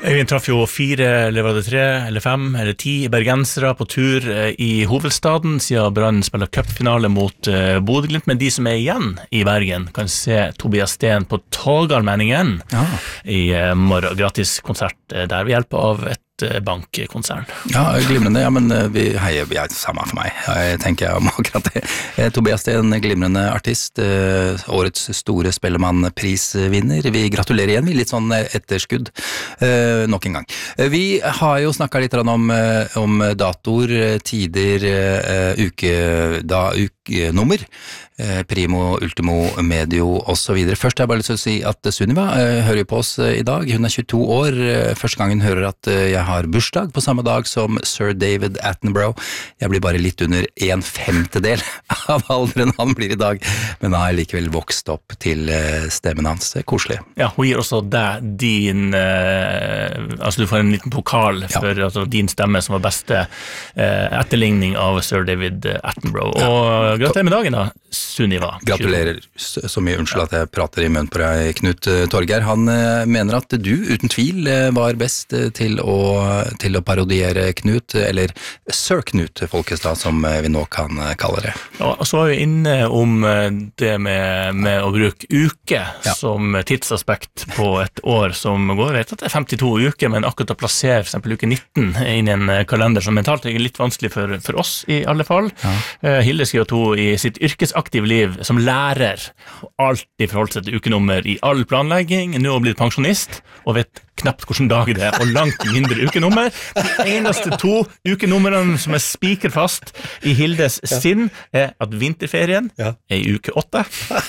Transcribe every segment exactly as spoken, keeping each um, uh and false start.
Øyvind traff jo fire, eller var det tre, eller fem, eller ti bergensere på tur i hovedstaden, siden Brann spiller cupfinale mot uh, Bodø/Glimt, men de som er igjen i Bergen kan se Tobias Steen på Torgallmenningen ja. I uh, morgen, gratis konsert uh, der ved hjelp av et bankkonsern. Ja, glimrende, ja, men vi heier, ja, samme for meg, jeg tenker om akkurat det. Tobias Steen, glimrende artist, årets store spellemannprisvinner. Vi gratulerer igjen, vi litt sånn etterskudd, nok en gang. Vi har jo snakket litt om, om datoer, tider, uke, da, ukenummer, primo, ultimo, medio og så videre. Først har jeg bare lyst til å si at Sunniva hører på oss i dag. Hun er tjueto år. Første gang hun hører at jeg har bursdag på samme dag som Sir David Attenborough. Jeg blir bare litt under en femtedel av alderen han blir i dag, men han har likevel vokst opp til stemmen hans. Koselig. Ja, hun gir også deg din, eh, altså du får en liten pokal for ja. Altså, din stemme som var beste eh, etterligning av Sir David Attenborough. Og ja. Gratulerer med dagen da, Sunniva. Gratulerer så mye, unnskyld at jeg prater i munnen på deg, Knut Torgeir. Han mener at du uten tvil var best til å, til å parodiere Knut, eller Sir Knut Folkestad, som vi nå kan kalle det. Ja, og så er vi inne om det med, med å bruke uke ja. Som tidsaspekt på et år som går. Jeg vet at det er femtito uker, men akkurat å plassere for eksempel uke nitten inn i en kalender som mentalt er litt vanskelig for, for oss i alle fall. Ja. Hilde skriver at hun i sitt yrkesaktive liv som lærer og alltid forholdt seg til ukenummer i all planlegging, nå har blitt pensjonist og vet knapt hvilken dag det er, og langt mindre ukenummer. De eneste to ukenumrene som er spikerfast i Hildes ja. Sinn er at vinterferien ja. Er i uke åtte,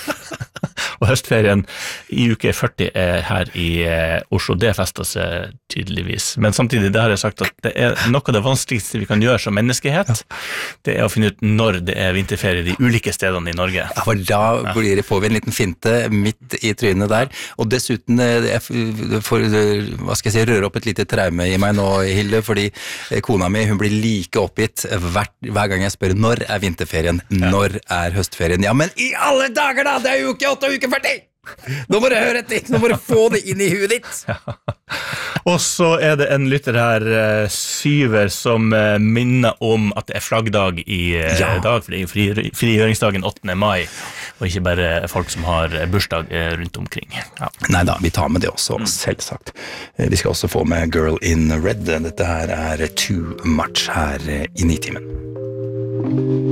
og høstferien i uke førti er her i eh, Oslo. Det fester seg tydeligvis. Men samtidig, det har jeg sagt at det er noe av det vanskeligste vi kan gjøre som menneskehet, ja. Det er å finne ut når det er vinterferie de ulike stedene i Norge. Ja, for da blir det, får vi en liten finte midt i trynet der, og dessuten jeg får, hva skal jeg si, røre opp et lite traume i meg nå, Hilde, fordi kona mi, hun blir like oppgitt hver, hver gang jeg spør når er vinterferien, ja. Når er høstferien. Ja, men i alle dager da, det er uke åtte og uke førti! Nå må du høre etter, nå må du få det inn i huet ditt. Ja. Og så er det en lytter her, Syver, som minner om at det er flaggdag i ja. Dag, for det er jo fri, frigjøringsdagen åttende mai, og ikke bare folk som har bursdag rundt omkring. Ja. Neida, vi tar med det også, mm. selvsagt. Vi skal også få med Girl in Red. Dette her er Too Much her i Nitimen.